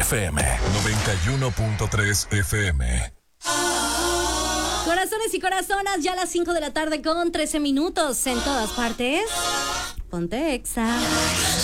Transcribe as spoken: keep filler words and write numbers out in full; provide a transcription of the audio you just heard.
F M noventa y uno punto tres F M. Corazones y corazonas, ya a las cinco de la tarde con trece minutos en todas partes. Ponte Exa.